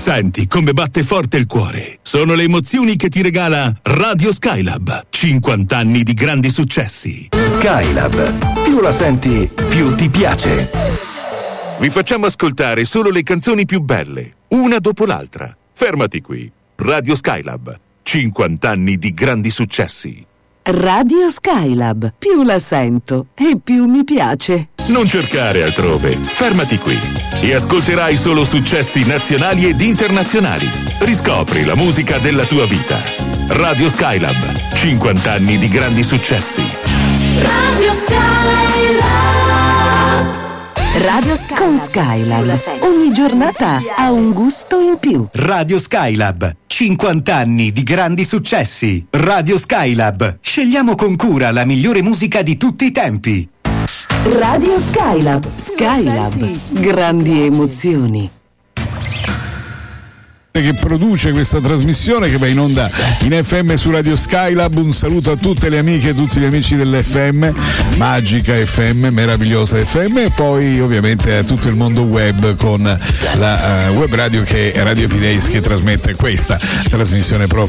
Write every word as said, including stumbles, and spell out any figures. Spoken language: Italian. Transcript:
Senti come batte forte il cuore. Sono le emozioni che ti regala Radio Skylab. cinquanta anni di grandi successi. Skylab. Più la senti, più ti piace. Vi facciamo ascoltare solo le canzoni più belle, una dopo l'altra. Fermati qui. Radio Skylab. cinquanta anni di grandi successi. Radio Skylab. Più la sento e più mi piace. Non cercare altrove. Fermati qui. E ascolterai solo successi nazionali ed internazionali. Riscopri la musica della tua vita. Radio Skylab. cinquanta anni di grandi successi. Radio Skylab. Radio Skylab. Con Skylab. Ogni giornata ha un gusto in più. Radio Skylab. cinquanta anni di grandi successi. Radio Skylab. Scegliamo con cura la migliore musica di tutti i tempi. Radio Skylab. Skylab. Grandi emozioni. Che produce questa trasmissione che va in onda in F M su Radio Skylab. Un saluto a tutte le amiche e tutti gli amici dell'F M, Magica F M, meravigliosa F M, e poi ovviamente a tutto il mondo web con la uh, web radio che è Radio P-Days, che trasmette questa trasmissione proprio